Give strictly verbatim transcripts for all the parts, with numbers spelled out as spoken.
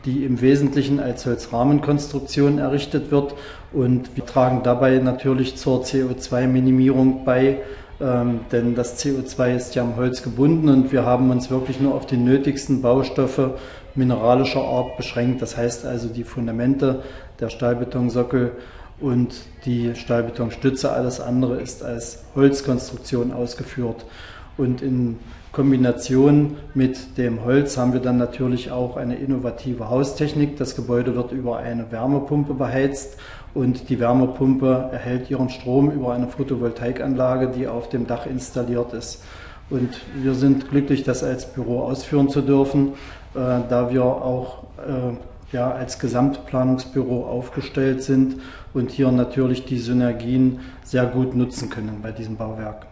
die im Wesentlichen als Holzrahmenkonstruktion errichtet wird. Und wir tragen dabei natürlich zur C O zwei Minimierung bei, ähm, denn das C O zwei ist ja am Holz gebunden und wir haben uns wirklich nur auf die nötigsten Baustoffe mineralischer Art beschränkt. Das heißt also die Fundamente, der Stahlbetonsockel und die Stahlbetonstütze, alles andere ist als Holzkonstruktion ausgeführt. Und in Kombination mit dem Holz haben wir dann natürlich auch eine innovative Haustechnik. Das Gebäude wird über eine Wärmepumpe beheizt und die Wärmepumpe erhält ihren Strom über eine Photovoltaikanlage, die auf dem Dach installiert ist. Und wir sind glücklich, das als Büro ausführen zu dürfen, äh, da wir auch äh, ja, als Gesamtplanungsbüro aufgestellt sind und hier natürlich die Synergien sehr gut nutzen können bei diesem Bauwerk.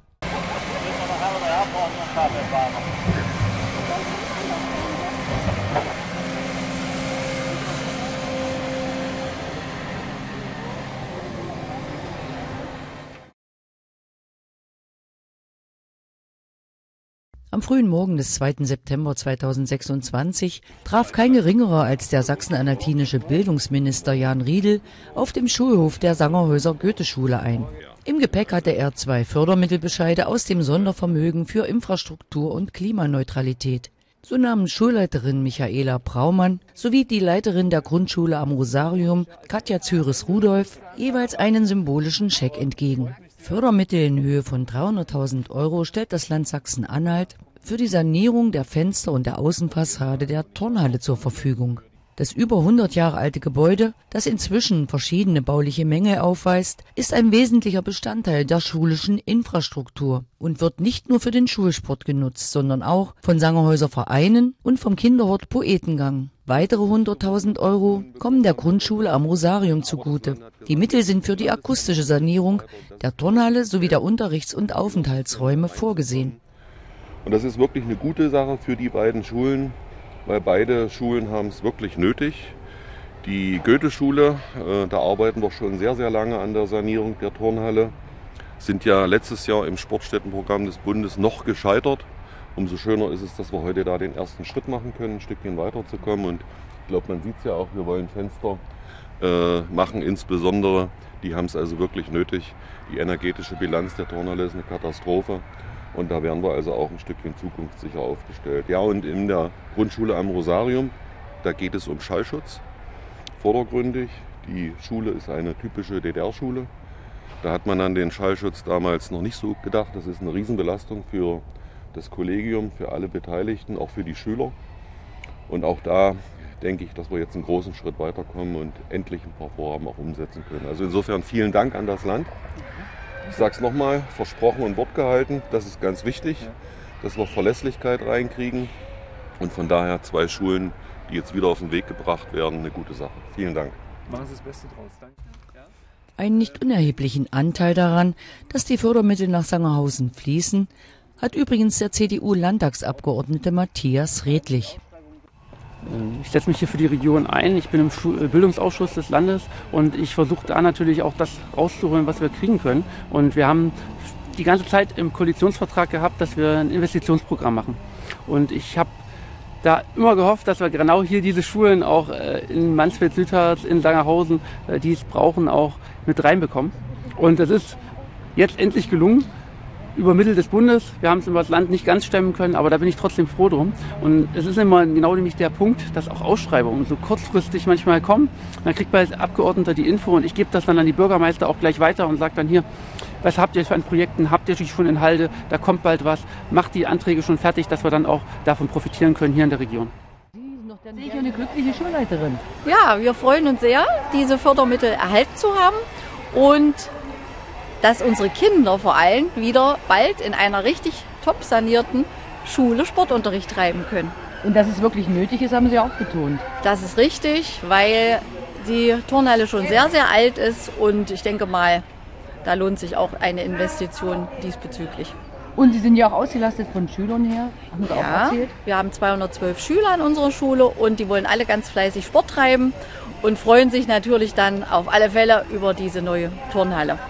Am frühen Morgen des zweiten September zweitausendsechsundzwanzig traf kein Geringerer als der sachsen-anhaltinische Bildungsminister Jan Riedel auf dem Schulhof der Sangerhäuser Goetheschule ein. Im Gepäck hatte er zwei Fördermittelbescheide aus dem Sondervermögen für Infrastruktur und Klimaneutralität. So nahmen Schulleiterin Michaela Braumann sowie die Leiterin der Grundschule am Rosarium, Katja Zyris-Rudolph, jeweils einen symbolischen Scheck entgegen. Fördermittel in Höhe von dreihunderttausend Euro stellt das Land Sachsen-Anhalt für die Sanierung der Fenster und der Außenfassade der Turnhalle zur Verfügung. Das über hundert Jahre alte Gebäude, das inzwischen verschiedene bauliche Mängel aufweist, ist ein wesentlicher Bestandteil der schulischen Infrastruktur und wird nicht nur für den Schulsport genutzt, sondern auch von Sangerhäuser Vereinen und vom Kinderhort Poetengang. Weitere hunderttausend Euro kommen der Grundschule am Rosarium zugute. Die Mittel sind für die akustische Sanierung der Turnhalle sowie der Unterrichts- und Aufenthaltsräume vorgesehen. Und das ist wirklich eine gute Sache für die beiden Schulen, weil beide Schulen haben es wirklich nötig. Die Goetheschule, äh, da arbeiten wir schon sehr, sehr lange an der Sanierung der Turnhalle, sind ja letztes Jahr im Sportstättenprogramm des Bundes noch gescheitert. Umso schöner ist es, dass wir heute da den ersten Schritt machen können, ein Stückchen weiterzukommen. Und ich glaube, man sieht es ja auch, wir wollen Fenster äh, machen, insbesondere. Die haben es also wirklich nötig. Die energetische Bilanz der Turnhalle ist eine Katastrophe. Und da werden wir also auch ein Stückchen zukunftssicher aufgestellt. Ja, und in der Grundschule am Rosarium, da geht es um Schallschutz, vordergründig. Die Schule ist eine typische D D R-Schule. Da hat man an den Schallschutz damals noch nicht so gedacht. Das ist eine Riesenbelastung für das Kollegium, für alle Beteiligten, auch für die Schüler. Und auch da denke ich, dass wir jetzt einen großen Schritt weiterkommen und endlich ein paar Vorhaben auch umsetzen können. Also insofern vielen Dank an das Land. Ich sage es nochmal, versprochen und Wort gehalten, das ist ganz wichtig, dass wir Verlässlichkeit reinkriegen und von daher zwei Schulen, die jetzt wieder auf den Weg gebracht werden, eine gute Sache. Vielen Dank. Machen Sie das Beste draus. Danke. Einen nicht unerheblichen Anteil daran, dass die Fördermittel nach Sangerhausen fließen, hat übrigens der C D U-Landtagsabgeordnete Matthias Redlich. Ich setze mich hier für die Region ein. Ich bin im Schul- Bildungsausschuss des Landes und ich versuche da natürlich auch das rauszuholen, was wir kriegen können. Und wir haben die ganze Zeit im Koalitionsvertrag gehabt, dass wir ein Investitionsprogramm machen. Und ich habe da immer gehofft, dass wir genau hier diese Schulen auch in Mansfeld-Südharz, in Sangerhausen, die es brauchen, auch mit reinbekommen. Und das ist jetzt endlich gelungen. Über Mittel des Bundes. Wir haben es über das Land nicht ganz stemmen können, aber da bin ich trotzdem froh drum. Und es ist immer genau nämlich der Punkt, dass auch Ausschreibungen so kurzfristig manchmal kommen. Dann kriegt man als Abgeordneter die Info und ich gebe das dann an die Bürgermeister auch gleich weiter und sage dann hier, was habt ihr für an Projekten, habt ihr schon Inhalte, da kommt bald was, macht die Anträge schon fertig, dass wir dann auch davon profitieren können hier in der Region. Sehe ich eine glückliche Schulleiterin. Ja, wir freuen uns sehr, diese Fördermittel erhalten zu haben und dass unsere Kinder vor allem wieder bald in einer richtig top sanierten Schule Sportunterricht treiben können. Und dass es wirklich nötig ist, haben Sie auch betont. Das ist richtig, weil die Turnhalle schon sehr, sehr alt ist und ich denke mal, da lohnt sich auch eine Investition diesbezüglich. Und Sie sind ja auch ausgelastet von Schülern her, haben Sie auch Ja, erzählt? wir haben zweihundertzwölf Schüler an unserer Schule und die wollen alle ganz fleißig Sport treiben und freuen sich natürlich dann auf alle Fälle über diese neue Turnhalle.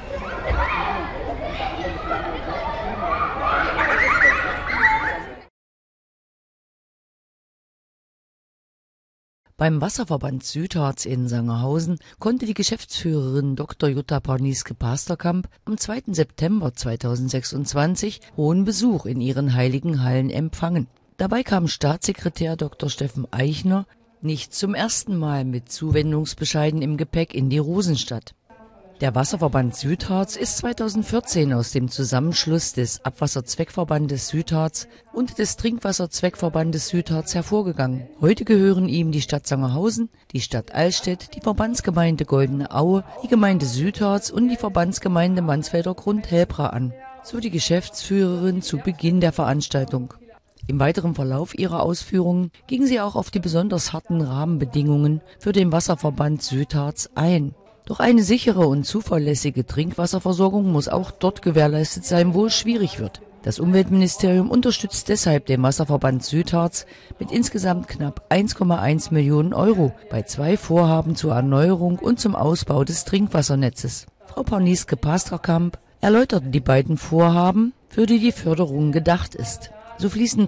Beim Wasserverband Südharz in Sangerhausen konnte die Geschäftsführerin Doktor Jutta Parnieske-Pasterkamp am zweiten September zweitausendsechsundzwanzig hohen Besuch in ihren heiligen Hallen empfangen. Dabei kam Staatssekretär Doktor Steffen Eichner nicht zum ersten Mal mit Zuwendungsbescheiden im Gepäck in die Rosenstadt. Der Wasserverband Südharz ist zweitausendvierzehn aus dem Zusammenschluss des Abwasserzweckverbandes Südharz und des Trinkwasserzweckverbandes Südharz hervorgegangen. Heute gehören ihm die Stadt Sangerhausen, die Stadt Allstedt, die Verbandsgemeinde Goldene Aue, die Gemeinde Südharz und die Verbandsgemeinde Mansfelder Grund-Helbra an, so die Geschäftsführerin zu Beginn der Veranstaltung. Im weiteren Verlauf ihrer Ausführungen ging sie auch auf die besonders harten Rahmenbedingungen für den Wasserverband Südharz ein. Doch eine sichere und zuverlässige Trinkwasserversorgung muss auch dort gewährleistet sein, wo es schwierig wird. Das Umweltministerium unterstützt deshalb den Wasserverband Südharz mit insgesamt knapp eins Komma eins Millionen Euro bei zwei Vorhaben zur Erneuerung und zum Ausbau des Trinkwassernetzes. Frau Parnieske-Pasterkamp erläuterte die beiden Vorhaben, für die die Förderung gedacht ist. So fließen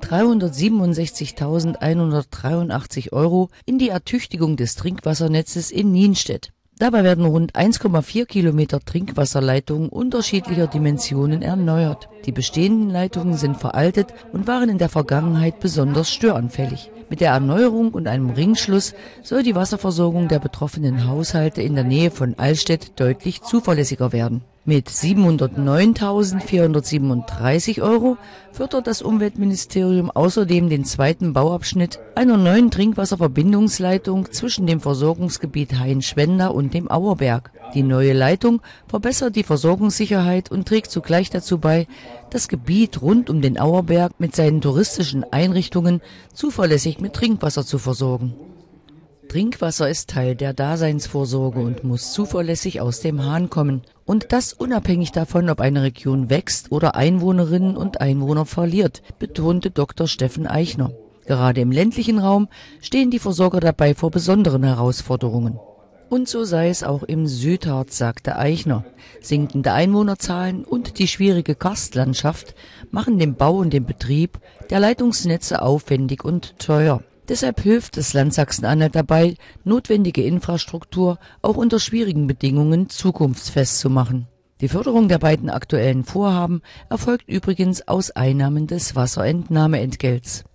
dreihundertsiebenundsechzigtausendeinhundertdreiundachtzig Euro in die Ertüchtigung des Trinkwassernetzes in Nienstedt. Dabei werden rund eins Komma vier Kilometer Trinkwasserleitungen unterschiedlicher Dimensionen erneuert. Die bestehenden Leitungen sind veraltet und waren in der Vergangenheit besonders störanfällig. Mit der Erneuerung und einem Ringschluss soll die Wasserversorgung der betroffenen Haushalte in der Nähe von Allstedt deutlich zuverlässiger werden. Mit siebenhundertneuntausendvierhundertsiebenunddreißig Euro fördert das Umweltministerium außerdem den zweiten Bauabschnitt einer neuen Trinkwasserverbindungsleitung zwischen dem Versorgungsgebiet Hain-Schwenda und dem Auerberg. Die neue Leitung verbessert die Versorgungssicherheit und trägt zugleich dazu bei, das Gebiet rund um den Auerberg mit seinen touristischen Einrichtungen zuverlässig mit Trinkwasser zu versorgen. Trinkwasser ist Teil der Daseinsvorsorge und muss zuverlässig aus dem Hahn kommen. Und das unabhängig davon, ob eine Region wächst oder Einwohnerinnen und Einwohner verliert, betonte Doktor Steffen Eichner. Gerade im ländlichen Raum stehen die Versorger dabei vor besonderen Herausforderungen. Und so sei es auch im Südharz, sagte Eichner. Sinkende Einwohnerzahlen und die schwierige Karstlandschaft machen den Bau und den Betrieb der Leitungsnetze aufwendig und teuer. Deshalb hilft das Land Sachsen-Anhalt dabei, notwendige Infrastruktur auch unter schwierigen Bedingungen zukunftsfest zu machen. Die Förderung der beiden aktuellen Vorhaben erfolgt übrigens aus Einnahmen des Wasserentnahmeentgelts.